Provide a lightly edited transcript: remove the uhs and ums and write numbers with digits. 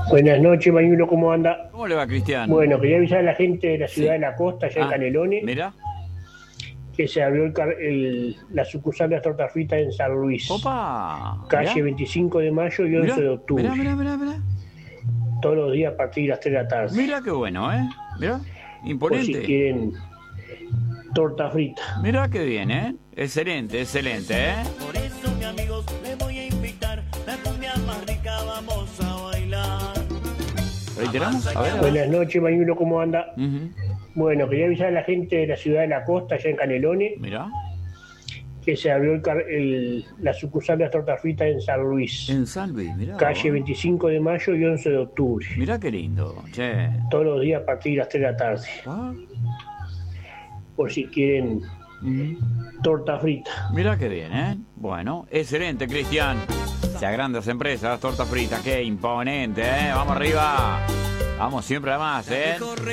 Buenas noches, Mañulo, ¿cómo anda? ¿Cómo le va, Cristian? Bueno, quería avisar a la gente de la ciudad Sí. de la costa, allá en Canelones, Mira. que se abrió la sucursal de las tortas fritas en San Luis. Opa. Calle Mirá. 25 de mayo y 11 de octubre. Mirá. Todos los días a partir de las 3 de la tarde. Mirá qué bueno, ¿eh? Mirá. Por si Imponente. quieren torta frita. Mirá qué bien, ¿eh? Excelente, ¿eh? Por eso, mi amigos, les voy a invitar. La cumbia más rica vamos a bailar. ¿Reiteramos? A ver. Buenas noches, Mañulo, ¿cómo anda? Ujú. Bueno, quería avisar a la gente de la ciudad de la costa, allá en Canelones, Mirá. que se abrió la sucursal de las tortas fritas en San Luis. En Salvi, mirá. Calle 25 de mayo y 11 de octubre. Mirá qué lindo, che. Todos los días a partir de las 3 de la tarde. Ah. Por si quieren Ujú. torta frita. Mirá qué bien, ¿eh? Bueno, excelente, Cristian. Sea grandes empresas, tortas fritas, qué imponente, ¿eh? Vamos arriba. Vamos siempre a más, ¿eh?